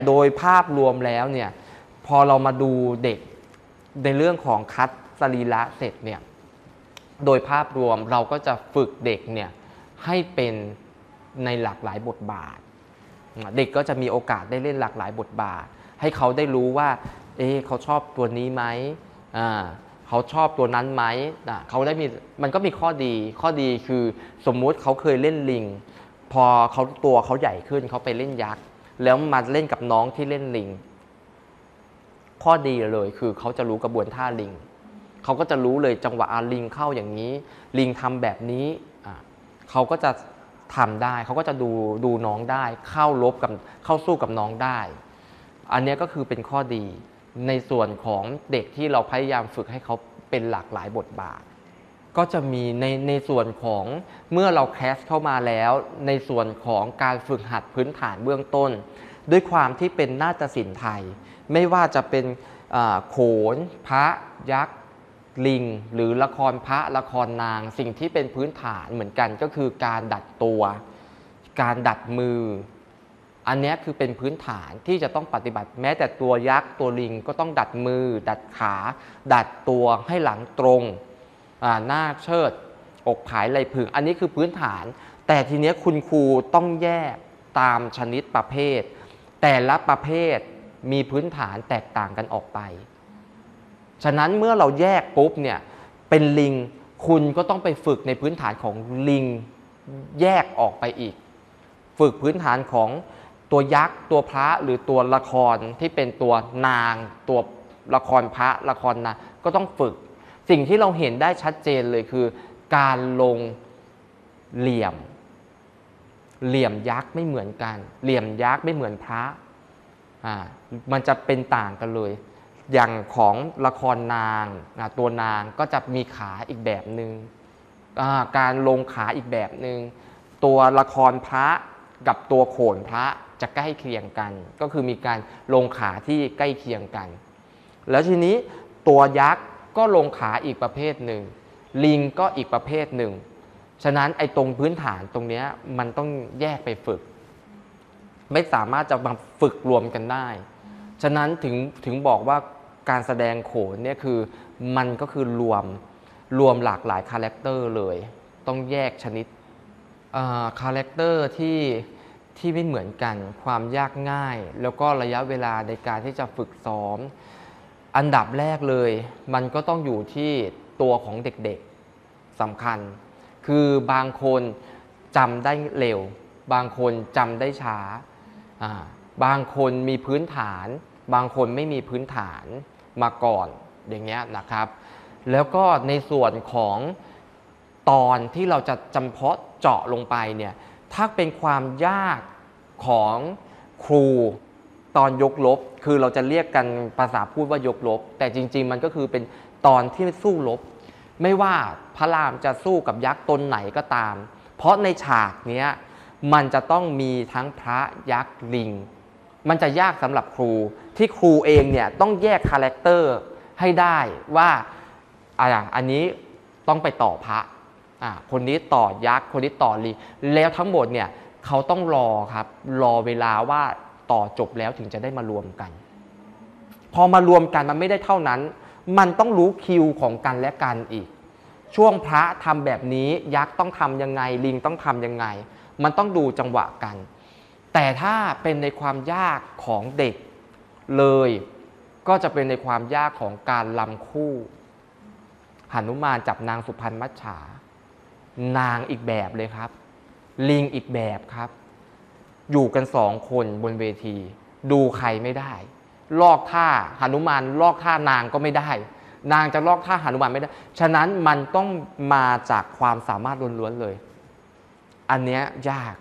โดยภาพรวมแล้วเนี่ยพอเรามาดูเด็กในเรื่องของคัดสรีระเสร็จเนี่ยโดยภาพรวมเราก็จะฝึกเด็กเนี่ยให้เป็นในหลากหลายบทบาทเด็กก็จะมีโอกาสได้เล่นหลากหลายบทบาทให้เขาได้รู้ว่าเขาชอบตัวนี้ไหมเขาชอบตัวนั้นไหมเขาได้มีมันก็มีข้อดีคือสมมุติเขาเคยเล่นลิงพอตัวเขาใหญ่ขึ้นเขาไปเล่นยักษ์แล้วมาเล่นกับน้องที่เล่นลิงข้อดีเลยคือเขาจะรู้กระบวนท่าลิงเขาก็จะรู้เลยจังหวะลิงเข้าอย่างนี้ลิงทำแบบนี้เขาก็จะทำได้เขาก็จะดูน้องได้เข้าสู้กับน้องได้อันนี้ก็คือเป็นข้อดีในส่วนของเด็กที่เราพยายามฝึกให้เขาเป็นหลากหลายบทบาทก็จะมีในส่วนของเมื่อเราแคสเข้ามาแล้วในส่วนของการฝึกหัดพื้นฐานเบื้องต้นด้วยความที่เป็นนาฏศิลป์ไทยไม่ว่าจะเป็นโขนพระยักษ์ลิงหรือละครพระละครนางสิ่งที่เป็นพื้นฐานเหมือนกันก็คือการดัดตัวการดัดมืออันนี้คือเป็นพื้นฐานที่จะต้องปฏิบัติแม้แต่ตัวยักษ์ตัวลิงก็ต้องดัดมือดัดขาดัดตัวให้หลังตรงหน้าเชิดอกผายไหล่ผึ่งอันนี้คือพื้นฐานแต่ทีนี้คุณครูต้องแยกตามชนิดประเภทแต่ละประเภทมีพื้นฐานแตกต่างกันออกไปฉะนั้นเมื่อเราแยกปุ๊บเนี่ยเป็นลิงคุณก็ต้องไปฝึกในพื้นฐานของลิงแยกออกไปอีกฝึกพื้นฐานของตัวยักษ์ตัวพระหรือตัวละครที่เป็นตัวนางตัวละครพระละครนางก็ต้องฝึกสิ่งที่เราเห็นได้ชัดเจนเลยคือการลงเหลี่ยมยักษ์ไม่เหมือนกันเหลี่ยมยักษ์ไม่เหมือนพระมันจะเป็นต่างกันเลยอย่างของละครนางตัวนางก็จะมีขาอีกแบบหนึ่งการลงขาอีกแบบหนึ่งตัวละครพระกับตัวโขนพระจะใกล้เคียงกันก็คือมีการลงขาที่ใกล้เคียงกันแล้วทีนี้ตัวยักษ์ก็ลงขาอีกประเภทหนึ่งลิงก็อีกประเภทหนึ่งฉะนั้นไอ้ตรงพื้นฐานตรงนี้มันต้องแยกไปฝึกไม่สามารถจะมาฝึกรวมกันได้ฉะนั้นถึงบอกว่าการแสดงโขนเนี่ยคือมันก็คือรวมหลากหลายคาแรคเตอร์เลยต้องแยกชนิดคาแรคเตอร์ที่ไม่เหมือนกันความยากง่ายแล้วก็ระยะเวลาในการที่จะฝึกซ้อมอันดับแรกเลยมันก็ต้องอยู่ที่ตัวของเด็กๆสำคัญคือบางคนจำได้เร็วบางคนจำได้ช้าบางคนมีพื้นฐานบางคนไม่มีพื้นฐานมาก่อนอย่างเงี้ยนะครับแล้วก็ในส่วนของตอนที่เราจะจำเพาะเจาะลงไปเนี่ยถ้าเป็นความยากของครูตอนยกลบคือเราจะเรียกกันภาษาพูดว่ายกลบแต่จริงๆมันก็คือเป็นตอนที่สู้รบไม่ว่าพระรามจะสู้กับยักษ์ตนไหนก็ตามเพราะในฉากนี้มันจะต้องมีทั้งพระยักษ์ลิงมันจะยากสำหรับครูที่ครูเองเนี่ยต้องแยกคาแรคเตอร์ให้ได้ว่าอันนี้ต้องไปต่อพระคนนี้ต่อยักษ์คนนี้ต่อลิงแล้วทั้งหมดเนี่ยเขาต้องรอครับรอเวลาว่าต่อจบแล้วถึงจะได้มารวมกันพอมารวมกันมันไม่ได้เท่านั้นมันต้องรู้คิวของกันและกันอีกช่วงพระทำแบบนี้ยักษ์ต้องทำยังไงลิงต้องทำยังไงมันต้องดูจังหวะกันแต่ถ้าเป็นในความยากของเด็กเลยก็จะเป็นในความยากของการลำคู่หนุมานจับนางสุพรรณมัจฉานางอีกแบบเลยครับลิงอีกแบบครับอยู่กัน2 คนบนเวทีดูใครไม่ได้ลอกท่าหนุมานลอกท่านางก็ไม่ได้นางจะลอกท่าหนุมานไม่ได้ฉะนั้นมันต้องมาจากความสามารถล้วนๆเลยอันเนี้ยยาก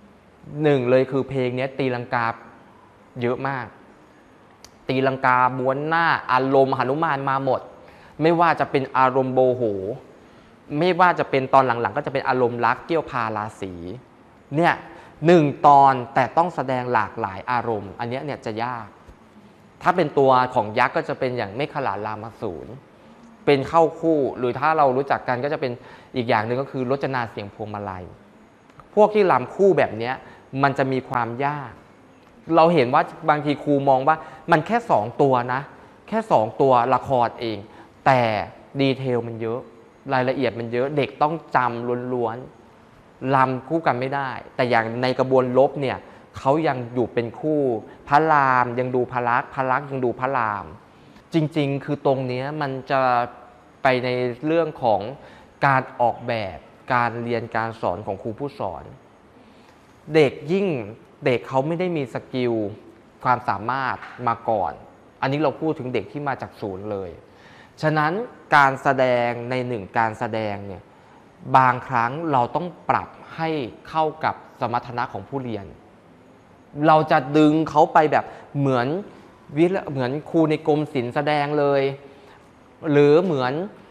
1เลยคือเพลงนี้ตีลังกาเยอะมากตีลังกาม้วนหน้าอารมณ์หนุมานมาหมดไม่ว่าจะเป็นอารมณ์โมโหไม่ว่าจะเป็นตอนหลังๆก็จะเป็นอารมณ์รักเกี่ยวพาราศีเนี่ย1 ตอนแต่ต้องแสดงหลากหลายอารมณ์อันนี้เนี่ยจะยากถ้าเป็นตัวของยักษ์ก็จะเป็นอย่างเมฆขลารามาสูรเป็นเข้าคู่หรือถ้าเรารู้จักกันก็จะเป็นอีกอย่างหนึ่งก็คือรจนาเสียงพวงมาลัยพวกที่รำคู่แบบนี้มันจะมีความยากเราเห็นว่าบางทีครูมองว่ามันแค่2ตัวนะแค่2ตัวละครเองแต่ดีเทลมันเยอะรายละเอียดมันเยอะเด็กต้องจำล้วนๆรำคู่กันไม่ได้แต่อย่างในกระบวนลบเนี่ยเขายังอยู่เป็นคู่พระรามยังดูพระลักษณ์ยังดูพระรามจริงๆคือตรงนี้มันจะไปในเรื่องของการออกแบบการเรียนการสอนของครูผู้สอนเด็กยิ่งเด็กเขาไม่ได้มีสกิลความสามารถมาก่อนอันนี้เราพูดถึงเด็กที่มาจากศูนย์เลยฉะนั้นการแสดงในการแสดงเนี่ยบางครั้งเราต้องปรับให้เข้ากับสมรรถนะของผู้เรียนเราจะดึงเขาไปแบบเหมือนครูในกรมศิลป์แสดงเลยหรือเหมือน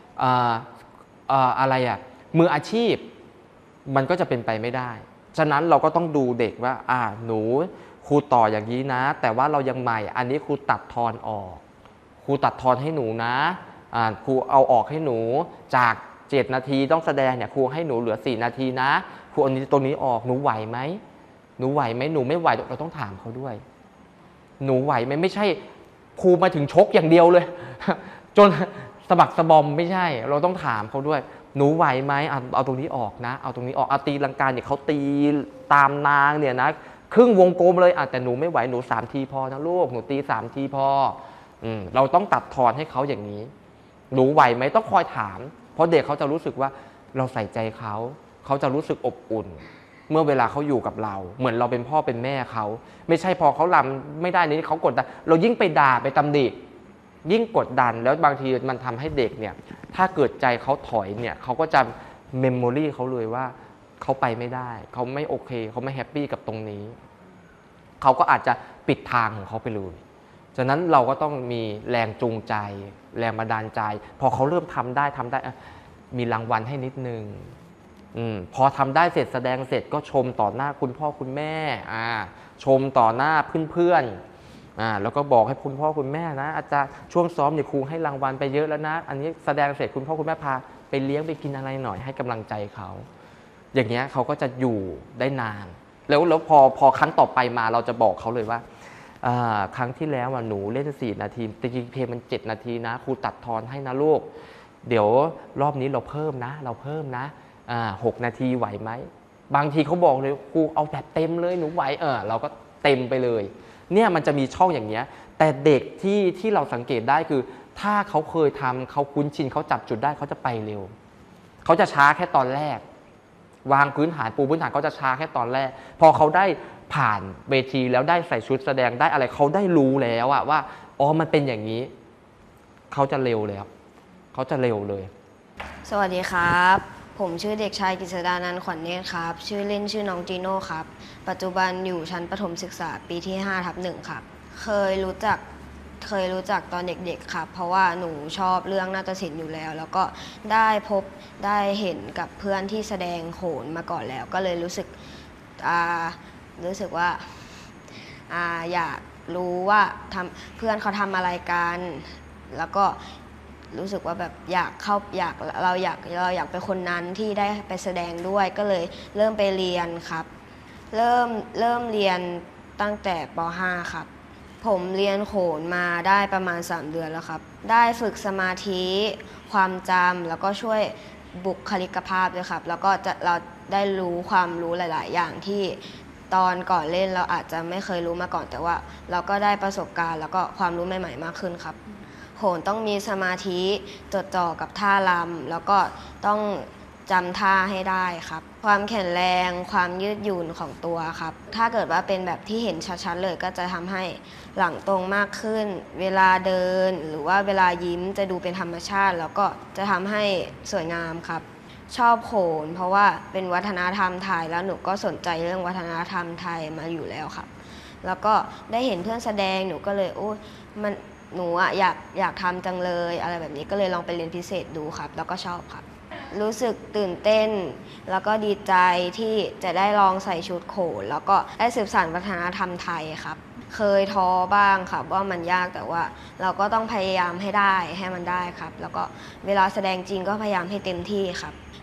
อะไรมืออาชีพมันก็จะเป็นไปไม่ได้ฉะนั้นเราก็ต้องดูเด็กว่าหนูครูต่ออย่างนี้นะแต่ว่าเรายังใหม่อันนี้ครูตัดทอนออกครูตัดทอนให้หนูนะครูเอาออกให้หนูจาก7 นาทีต้องแสดงเนี่ยครูให้หนูเหลือ4 นาทีนะครูเอาตัวนี้ออกหนูไหวไหมหนูไหวไหมหนูไม่ไหวเราต้องถามเขาด้วยหนูไหวไหมไม่ใช่ครูมาถึงชกอย่างเดียวเลยจนสะบักสะบอมไม่ใช่เราต้องถามเขาด้วยหนูไหวไหมเอาตรงนี้ออกนะเอาตรงนี้ออกตีลังกาเนี่ยเขาตีตามนางเนี่ยนะครึ่งวงกลมเลยแต่หนูไม่ไหวหนู3 ทีพอนะลูกหนูตี3 ทีพอเราต้องตัดทอนให้เขาอย่างนี้หนูไหวไหมต้องคอยถามเพราะเด็กเขาจะรู้สึกว่าเราใส่ใจเขาจะรู้สึกอบอุ่นเมื่อเวลาเขาอยู่กับเราเหมือนเราเป็นพ่อเป็นแม่เขาไม่ใช่พอเขารำไม่ได้นี่เขากดดันเรายิ่งไปด่าไปตำหนิยิ่งกดดันแล้วบางทีมันทำให้เด็กเนี่ยถ้าเกิดใจเขาถอยเนี่ยเขาก็จะเมมโมรี่เขาเลยว่าเขาไปไม่ได้เขาไม่โอเคเขาไม่แฮปปี้กับตรงนี้เขาก็อาจจะปิดทางของเขาไปเลยฉะนั้นเราก็ต้องมีแรงจูงใจแรงบันดาลใจพอเขาเริ่มทำได้มีรางวัลให้นิดนึงพอทำได้เสร็จแสดงเสร็จก็ชมต่อหน้าคุณพ่อคุณแม่ชมต่อหน้าเพื่อนๆแล้วก็บอกให้คุณพ่อคุณแม่นะอาจารย์ช่วงซ้อมเนี่ยครูให้รางวัลไปเยอะแล้วนะอันนี้แสดงเสร็จคุณพ่อคุณแม่พาไปเลี้ยงไปกินอะไรหน่อยให้กำลังใจเขาอย่างเงี้ยเขาก็จะอยู่ได้นานแล้วพอครั้งต่อไปมาเราจะบอกเขาเลยว่าครั้งที่แล้วหนูเล่น4 นาทีแต่จริงเพลงมัน7 นาทีนะครูตัดทอนให้นะลูกเดี๋ยวรอบนี้เราเพิ่มนะ6 นาทีไหวไหมบางทีเขาบอกเลยครูเอาแบบเต็มเลยหนูไหวเราก็เต็มไปเลยเนี่ยมันจะมีช่องอย่างเงี้ยแต่เด็กที่เราสังเกตได้คือถ้าเขาเคยทำเขาคุ้นชินเขาจับจุดได้เขาจะไปเร็วเขาจะช้าแค่ตอนแรกวางพื้นฐานปูพื้นฐานเขาจะช้าแค่ตอนแรกพอเขาได้ผ่านเวทีแล้วได้ใส่ชุดแสดงได้อะไรเขาได้รู้แล้วว่ามันเป็นอย่างนี้เขาจะเร็วแล้วเขาจะเร็วเลยสวัสดีครับผมชื่อเด็กชายกฤษดานันท์ขวัญเนตรครับชื่อเล่นชื่อน้องจีโน่ครับปัจจุบันอยู่ชั้นประถมศึกษาปีที่5/1ครับเคยรู้จักตอนเด็กๆครับเพราะว่าหนูชอบเรื่องนาฏศิลป์อยู่แล้วแล้วก็ได้เห็นกับเพื่อนที่แสดงโขนมาก่อนแล้วก็เลยรู้สึกว่าอยากรู้ว่าเพื่อนเขาทำอะไรกันแล้วก็รู้สึกว่าแบบเราอยากเป็นคนนั้นที่ได้ไปแสดงด้วยก็เลยเริ่มไปเรียนครับเริ่มเรียนตั้งแต่ป.5 ครับผมเรียนโขนมาได้ประมาณ3 เดือนแล้วครับได้ฝึกสมาธิความจำแล้วก็ช่วยบุคลิกภาพด้วยครับแล้วก็เราได้รู้ความรู้หลายๆอย่างที่ตอนก่อนเล่นเราอาจจะไม่เคยรู้มาก่อนแต่ว่าเราก็ได้ประสบการณ์แล้วก็ความรู้ใหม่ๆมากขึ้นครับโขนต้องมีสมาธิจดจ่อกับท่ารำแล้วก็ต้องจำท่าให้ได้ครับความแข็งแรงความยืดหยุ่นของตัวครับถ้าเกิดว่าเป็นแบบที่เห็นชัดๆเลยก็จะทำให้หลังตรงมากขึ้นเวลาเดินหรือว่าเวลายิ้มจะดูเป็นธรรมชาติแล้วก็จะทำให้สวยงามครับชอบโขนเพราะว่าเป็นวัฒนธรรมไทยแล้วหนูก็สนใจเรื่องวัฒนธรรมไทยมาอยู่แล้วครับแล้วก็ได้เห็นเพื่อนแสดงหนูก็เลยหนูอยากทำจังเลยอะไรแบบนี้ก็เลยลองไปเรียนพิเศษดูครับแล้วก็ชอบครับรู้สึกตื่นเต้นแล้วก็ดีใจที่จะได้ลองใส่ชุดโขนแล้วก็ได้สืบสานวัฒนธรรมไทยครับเคยท้อบ้างครับว่ามันยากแต่ว่าเราก็ต้องพยายามให้มันได้ครับแล้วก็เวลาแสดงจริงก็พยายามให้เต็มที่ครับ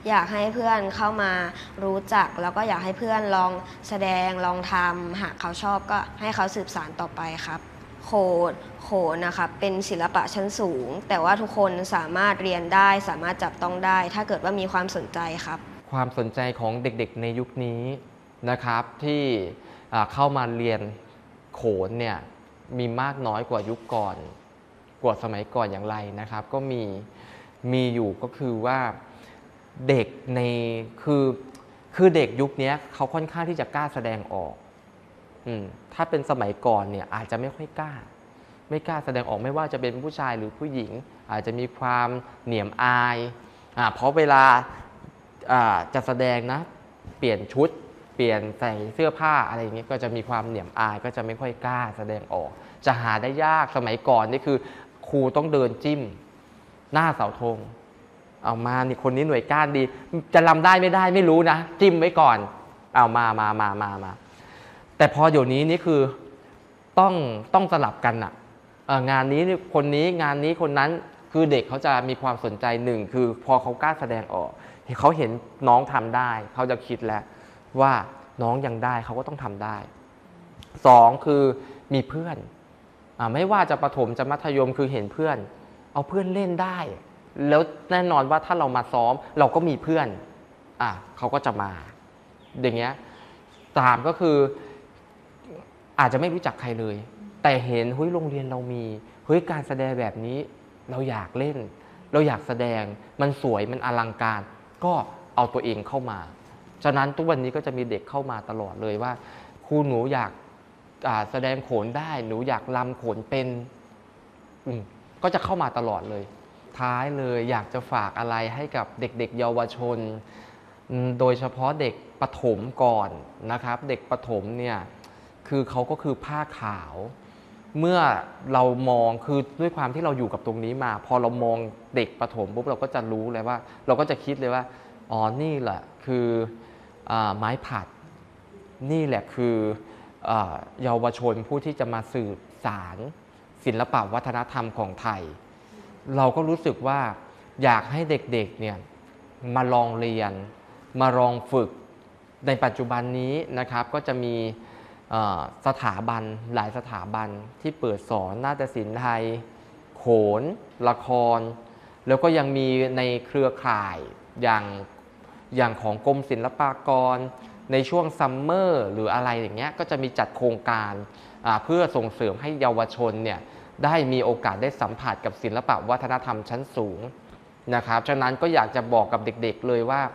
อยากให้เพื่อนเข้ามารู้จักแล้วก็อยากให้เพื่อนลองแสดงลองทำหากเขาชอบก็ให้เขาสืบสานต่อไปครับโขนนะครับเป็นศิลปะชั้นสูงแต่ว่าทุกคนสามารถเรียนได้สามารถจับต้องได้ถ้าเกิดว่ามีความสนใจครับความสนใจของเด็กๆในยุคนี้นะครับที่เข้ามาเรียนโขนเนี่ยมีมากน้อยกว่ายุคก่อนกว่าสมัยก่อนอย่างไรนะครับก็มีอยู่ก็คือว่าเด็กในคือเด็กยุคนี้เขาค่อนข้างที่จะกล้าแสดงออกถ้าเป็นสมัยก่อนเนี่ยอาจจะไม่ค่อยกล้าแสดงออกไม่ว่าจะเป็นผู้ชายหรือผู้หญิงอาจจะมีความเหนียมอายเพราะเวลาจะแสดงนะเปลี่ยนชุดเปลี่ยนใส่เสื้อผ้าอะไรอย่างเงี้ยก็จะมีความเหนียมอายก็จะไม่ค่อยกล้าแสดงออกจะหาได้ยากสมัยก่อนนี่คือครูต้องเดินจิ้มหน้าเสาธงเอามานี่คนนี้หน่วยก้านดีจะรำได้ไม่ได้ไม่รู้นะจิ้มไว้ก่อนเอามาแต่พอเดี๋ยวนี้นี่คือต้องสลับกันงานนี้คนนี้งานนี้คนนั้นคือเด็กเขาจะมีความสนใจหนึ่งคือพอเขากล้าแสดงออกเขาเห็นน้องทำได้เขาจะคิดแล้วว่าน้องยังได้เขาก็ต้องทำได้สองคือมีเพื่อนไม่ว่าจะประถมจะมัธยมคือเห็นเพื่อนเอาเพื่อนเล่นได้แล้วแน่นอนว่าถ้าเรามาซ้อมเราก็มีเพื่อนเขาก็จะมาอย่างเงี้ยตามก็คืออาจจะไม่รู้จักใครเลยแต่เห็นโรงเรียนเรามีการแสดงแบบนี้เราอยากเล่นเราอยากแสดงมันสวยมันอลังการก็เอาตัวเองเข้ามาฉะนั้นทุกวันนี้ก็จะมีเด็กเข้ามาตลอดเลยว่าครูหนูอยากแสดงโขนได้หนูอยากรำโขนเป็นก็จะเข้ามาตลอดเลยท้ายเลยอยากจะฝากอะไรให้กับเด็กๆเยาวชนโดยเฉพาะเด็กประถมก่อนนะครับเด็กประถมเนี่ยคือเขาก็คือผ้าขาวเมื่อเรามองคือด้วยความที่เราอยู่กับตรงนี้มาพอเรามองเด็กประถมปุ๊บเราก็จะรู้เลยว่าเราก็จะคิดเลยว่าอ๋อนี่แหละคือไม้ผัดนี่แหละคือเยาวชนผู้ที่จะมาสืบสารศิลปวัฒนธรรมของไทยเราก็รู้สึกว่าอยากให้เด็กๆเนี่ยมาลองเรียนมาลองฝึกในปัจจุบันนี้นะครับก็จะมีสถาบันหลายสถาบันที่เปิดสอนนาฏศิลป์ไทยโขนละครแล้วก็ยังมีในเครือข่ายอย่างของกรมศิลปากรในช่วงซัมเมอร์หรืออะไรอย่างเงี้ยก็จะมีจัดโครงการเพื่อส่งเสริมให้เยาวชนเนี่ยได้มีโอกาสได้สัมผัสกับศิลปวัฒนธรรมชั้นสูงนะครับฉะนั้นก็อยากจะบอกกับเด็กๆเลยว่า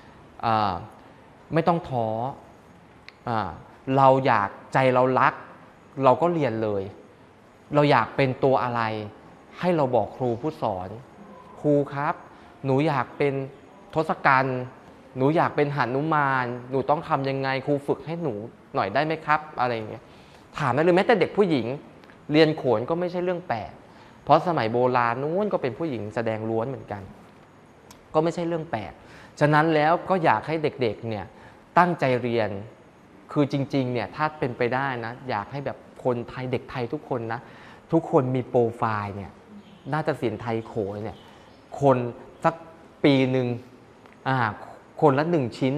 ไม่ต้องท้อเราอยากใจเรารักเราก็เรียนเลยเราอยากเป็นตัวอะไรให้เราบอกครูผู้สอนครูครับหนูอยากเป็นทศกัณฐ์หนูอยากเป็นหนุมานหนูต้องทำยังไงครูฝึกให้หนูหน่อยได้ไหมครับอะไรอย่างเงี้ยถามได้เลยแม้แต่เด็กผู้หญิงเรียนโขนก็ไม่ใช่เรื่องแปลกเพราะสมัยโบราณนู้นก็เป็นผู้หญิงแสดงล้วนเหมือนกันก็ไม่ใช่เรื่องแปลกฉะนั้นแล้วก็อยากให้เด็กๆเนี่ยตั้งใจเรียนคือจริงๆเนี่ยถ้าเป็นไปได้นะอยากให้แบบคนไทยเด็กไทยทุกคนนะทุกคนมีโปรไฟล์เนี่ยนาฏศิลป์ไทยโขนเนี่ยคนสักปีหนึ่งคนละ1ชิ้น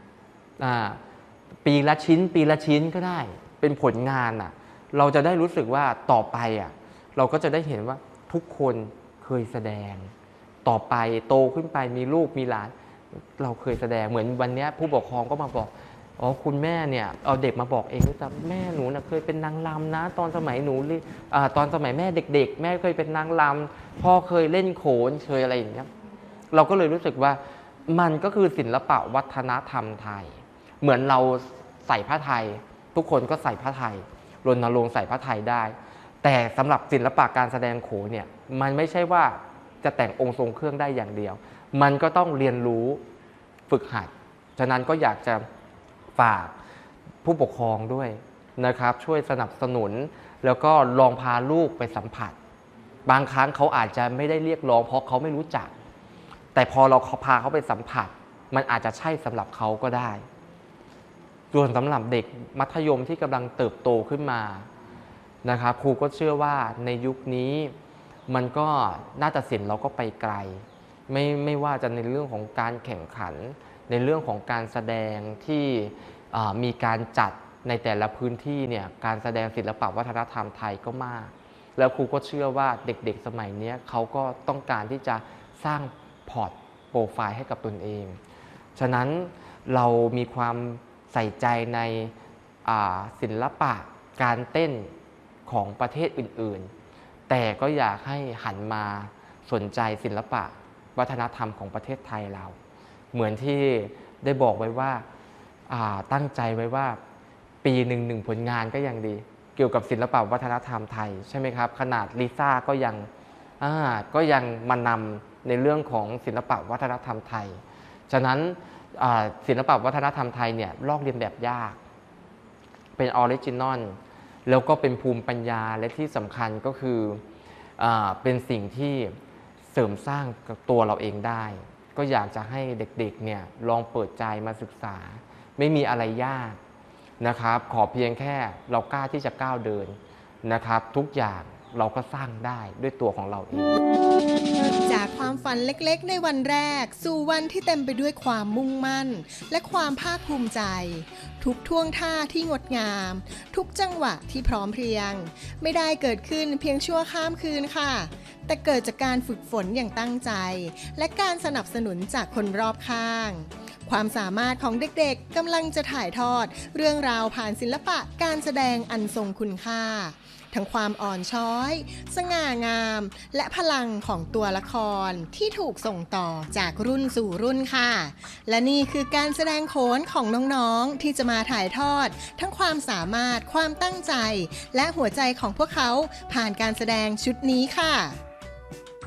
ปีละชิ้นก็ได้เป็นผลงานเราจะได้รู้สึกว่าต่อไปเราก็จะได้เห็นว่าทุกคนเคยแสดงต่อไปโตขึ้นไปมีลูกมีหลานเราเคยแสดงเหมือนวันนี้ผู้ปกครองก็มาบอกอ๋อคุณแม่เนี่ยเอาเด็กมาบอกเองว่าแม่หนูเคยเป็นนางรำนะตอนสมัยหนูตอนสมัยแม่เด็กๆแม่เคยเป็นนางรำพ่อเคยเล่นโขนเคยอะไรอย่างเงี้ยเราก็เลยรู้สึกว่ามันก็คือศิลปะวัฒนธรรมไทยเหมือนเราใส่ผ้าไทยทุกคนก็ใส่ผ้าไทยรณรงค์ใส่ผ้าไทยได้แต่สำหรับศิลปะการแสดงโขนเนี่ยมันไม่ใช่ว่าจะแต่งองค์ทรงเครื่องได้อย่างเดียวมันก็ต้องเรียนรู้ฝึกหัดฉะนั้นก็อยากจะฝากผู้ปกครองด้วยนะครับช่วยสนับสนุนแล้วก็ลองพาลูกไปสัมผัสบางครั้งเขาอาจจะไม่ได้เรียกร้องเพราะเขาไม่รู้จักแต่พอเราพาเขาไปสัมผัสมันอาจจะใช่สำหรับเขาก็ได้ส่วนสำหรับเด็กมัธยมที่กำลังเติบโตขึ้นมานะครับครูก็เชื่อว่าในยุคนี้มันก็นาฏศิลป์เราก็ไปไกลไม่ว่าจะในเรื่องของการแข่งขันในเรื่องของการแสดงที่มีการจัดในแต่ละพื้นที่เนี่ยการแสดงศิลปวัฒนธรรมไทยก็มากแล้วครูก็เชื่อว่าเด็กๆสมัยนี้เขาก็ต้องการที่จะสร้างพอร์ตโปรไฟล์ให้กับตนเองฉะนั้นเรามีความใส่ใจในศิลปะการเต้นของประเทศอื่นๆแต่ก็อยากให้หันมาสนใจศิลปะวัฒนธรรมของประเทศไทยเราเหมือนที่ได้บอกไว้ว่าตั้งใจไว้ว่าปีหนึ่งผลงานก็ยังดีเกี่ยวกับศิลปะวัฒนธรรมไทยใช่ไหมครับขนาดลิซ่าก็ยังมานำในเรื่องของศิลปะวัฒนธรรมไทยฉะนั้นศิลปะวัฒนธรรมไทยเนี่ยลอกเลียนแบบยากเป็นออริจินอลแล้วก็เป็นภูมิปัญญาและที่สำคัญก็คือเป็นสิ่งที่เสริมสร้างกับตัวเราเองได้ก็อยากจะให้เด็กๆเนี่ยลองเปิดใจมาศึกษาไม่มีอะไรยากนะครับขอเพียงแค่เรากล้าที่จะก้าวเดินนะครับทุกอย่างเราก็สร้างได้ด้วยตัวของเราเองจากความฝันเล็กๆในวันแรกสู่วันที่เต็มไปด้วยความมุ่งมั่นและความภาคภูมิใจทุกท่วงท่าที่งดงามทุกจังหวะที่พร้อมเพรียงไม่ได้เกิดขึ้นเพียงชั่วข้ามคืนค่ะแต่เกิดจากการฝึกฝนอย่างตั้งใจและการสนับสนุนจากคนรอบข้างความสามารถของเด็กๆกำลังจะถ่ายทอดเรื่องราวผ่านศิลปะการแสดงอันทรงคุณค่าทั้งความอ่อนช้อยสง่างามและพลังของตัวละครที่ถูกส่งต่อจากรุ่นสู่รุ่นค่ะและนี่คือการแสดงโขนของน้องๆที่จะมาถ่ายทอดทั้งความสามารถความตั้งใจและหัวใจของพวกเขาผ่านการแสดงชุดนี้ค่ะ